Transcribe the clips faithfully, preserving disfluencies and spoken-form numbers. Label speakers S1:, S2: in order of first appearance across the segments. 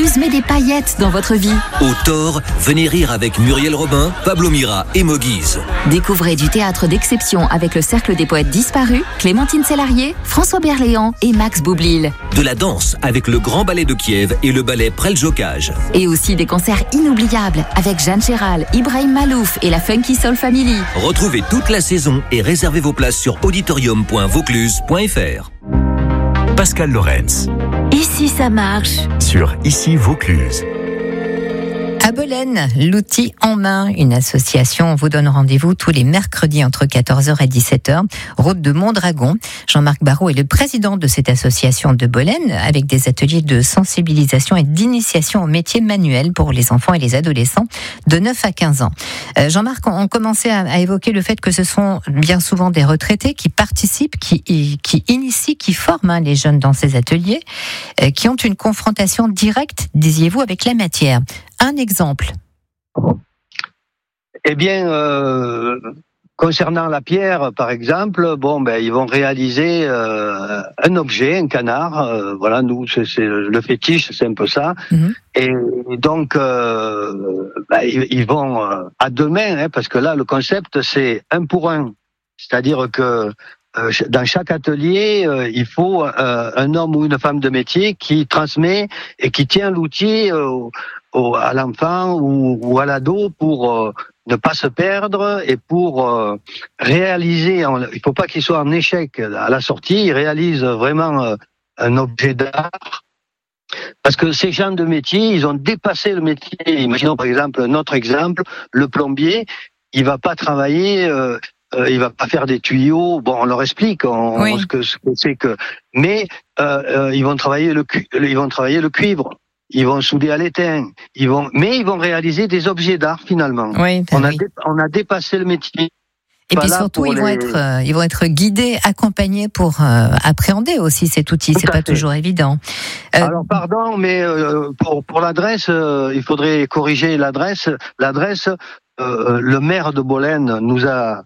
S1: Vaucluse met des paillettes dans votre vie.
S2: Au Thor, venez rire avec Muriel Robin, Pablo Mira et Moguise.
S1: Découvrez du théâtre d'exception avec le Cercle des Poètes Disparus, Clémentine Sélarié, François Berléand et Max Boublil.
S2: De la danse avec le Grand Ballet de Kiev et le ballet Preljocaj.
S1: Et aussi des concerts inoubliables avec Jeanne Chéral, Ibrahim Malouf et la Funky Soul Family.
S2: Retrouvez toute la saison et réservez vos places sur auditorium point vaucluse point f r.
S3: Pascal Lorenz.
S1: Ici ça marche.
S3: Sur Ici Vaucluse.
S4: À Bolaine, l'outil en main, une association vous donne rendez-vous tous les mercredis entre quatorze heures et dix-sept heures, route de Mondragon. Jean-Marc Barrault est le président de cette association de Bolaine, avec des ateliers de sensibilisation et d'initiation au métier manuel pour les enfants et les adolescents de neuf à quinze ans. Euh, Jean-Marc, on commençait à, à évoquer le fait que ce sont bien souvent des retraités qui participent, qui, qui initient, qui forment hein, les jeunes dans ces ateliers, euh, qui ont une confrontation directe, disiez-vous, avec la matière. Un exemple.
S5: Eh bien, euh, concernant la pierre, par exemple, bon, ben, ils vont réaliser euh, un objet, un canard. Euh, voilà, nous, c'est, c'est le fétiche, c'est un peu ça. Mm-hmm. Et donc, euh, ben, ils, ils vont euh, à deux mains, hein, parce que là, le concept, c'est un pour un. C'est-à-dire que euh, dans chaque atelier, euh, il faut euh, un homme ou une femme de métier qui transmet et qui tient l'outil euh, Au, à l'enfant ou, ou à l'ado pour euh, ne pas se perdre et pour euh, réaliser, en, il faut pas qu'il soit en échec à la sortie, il réalise vraiment euh, un objet d'art. Parce que ces gens de métier, ils ont dépassé le métier. Imaginons par exemple notre exemple, le plombier, il va pas travailler, euh, euh, il va pas faire des tuyaux. Bon, on leur explique on, oui. ce, que, ce que c'est que, mais euh, euh, ils vont travailler le, cu- ils vont travailler le cuivre. Ils vont souder à l'étain, ils vont, mais ils vont réaliser des objets d'art finalement.
S4: Oui, ben
S5: on, a
S4: oui.
S5: dé, on a dépassé le métier.
S4: Et puis surtout, ils les... vont être, euh, ils vont être guidés, accompagnés pour euh, appréhender aussi cet outil. Tout C'est pas fait. Toujours évident.
S5: Euh... Alors pardon, mais euh, pour pour l'adresse, euh, il faudrait corriger l'adresse. L'adresse, euh, le maire de Bolaine nous a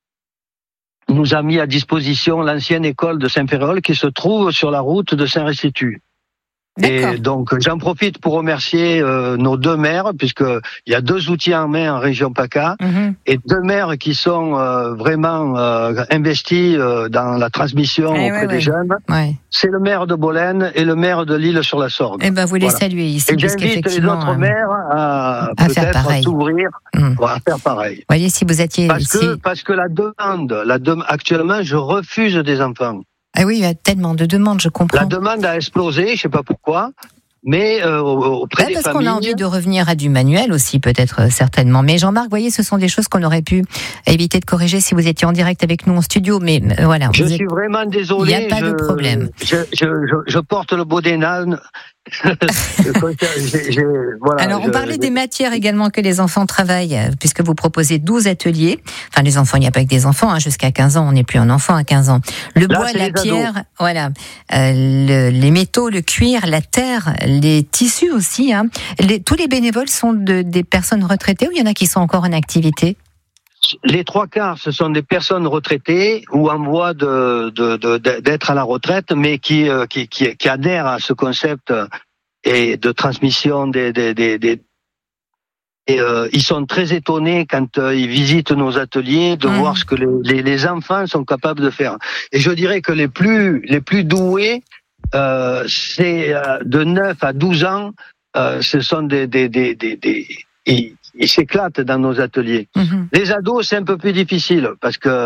S5: nous a mis à disposition l'ancienne école de Saint-Ferréol qui se trouve sur la route de Saint-Restitut.
S4: D'accord.
S5: Et donc j'en profite pour remercier euh, nos deux maires, puisque il y a deux outils en main en région PACA, mm-hmm. et deux maires qui sont euh, vraiment euh, investis euh, dans la transmission
S4: eh
S5: auprès
S4: ouais,
S5: des
S4: ouais.
S5: jeunes.
S4: Ouais.
S5: C'est le maire de Bolaine et le maire de l'Île-sur-la-Sorgue.
S4: Eh ben vous les
S5: voilà.
S4: saluez ici,
S5: et
S4: parce
S5: j'invite les autres
S4: euh,
S5: maires à,
S4: à faire
S5: peut-être
S4: pareil.
S5: s'ouvrir mm. à faire pareil.
S4: Voyez si vous étiez
S5: parce
S4: ici.
S5: que parce que la demande, la de, actuellement, je refuse des enfants.
S4: Ah oui, il y a tellement de demandes, je comprends.
S5: La demande a explosé, je sais pas pourquoi. Mais euh, auprès
S4: ouais,
S5: des
S4: parce
S5: familles...
S4: qu'on a envie de revenir à du manuel aussi, peut-être, certainement. Mais Jean-Marc, vous voyez, ce sont des choses qu'on aurait pu éviter de corriger si vous étiez en direct avec nous en studio. Mais euh, voilà.
S5: Je
S4: suis
S5: êtes... vraiment désolé.
S4: Il n'y a pas
S5: je,
S4: de problème.
S5: Je, je, je, je porte le beau des nânes. j'ai, j'ai, voilà,
S4: Alors, on
S5: je,
S4: parlait
S5: je...
S4: des matières également que les enfants travaillent, puisque vous proposez douze ateliers. Enfin, les enfants, il n'y a pas que des enfants, hein, jusqu'à quinze ans, on n'est plus un enfant à quinze ans. Le
S5: Là,
S4: bois, la pierre,
S5: ados.
S4: voilà, euh, le, les métaux, le cuir, la terre, les tissus aussi. Hein. Les, tous les bénévoles sont de, des personnes retraitées ou il y en a qui sont encore en activité ?
S5: Les trois quarts, ce sont des personnes retraitées ou en voie de, de, de, de, d'être à la retraite, mais qui, qui, qui, qui adhèrent à ce concept et de transmission des... des, des, des et euh, ils sont très étonnés quand euh, ils visitent nos ateliers de mmh. voir ce que les, les, les enfants sont capables de faire. Et je dirais que les plus, les plus doués, euh, c'est euh, de neuf à douze ans, euh, ce sont des... des, des, des, des ils, ils s'éclatent dans nos ateliers. Mmh. Les ados, c'est un peu plus difficile parce que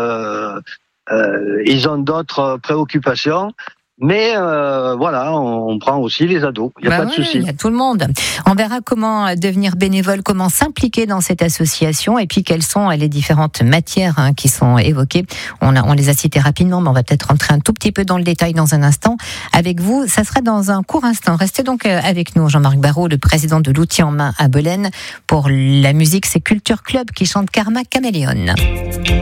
S5: euh, ils ont d'autres préoccupations. Mais euh, voilà, on, on prend aussi les ados. Il n'y a
S4: bah
S5: pas
S4: ouais,
S5: de souci.
S4: Il y a tout le monde. On verra comment devenir bénévole, comment s'impliquer dans cette association, et puis quelles sont les différentes matières hein, qui sont évoquées. On, a, on les a citées rapidement, mais on va peut-être rentrer un tout petit peu dans le détail dans un instant avec vous. Ça sera dans un court instant. Restez donc avec nous, Jean-Marc Barrault, le président de l'outil en main à Bolaine. Pour la musique, c'est Culture Club qui chante Karma Caméléon.